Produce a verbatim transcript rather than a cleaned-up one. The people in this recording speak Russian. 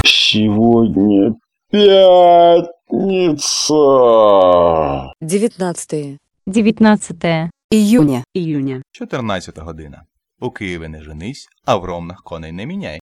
Сегодня пятница. девятнадцатое. девятнадцатое Июня. июня. чотирнадцята година. У Києві не женись, а в Ромнах коней не міняй.